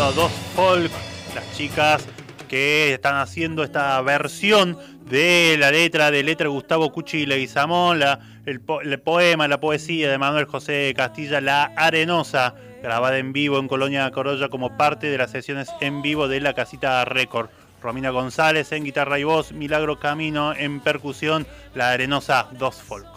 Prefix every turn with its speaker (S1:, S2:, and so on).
S1: Arenosa 2 Folk, las chicas que están haciendo esta versión de la letra de Gustavo Cuchi Leguizamón, el poema, la poesía de Manuel José Castilla, La Arenosa, grabada en vivo en Colonia Corolla como parte de las sesiones en vivo de la Casita Record. Romina González en guitarra y voz, Milagro Camino en percusión, La Arenosa 2 Folk.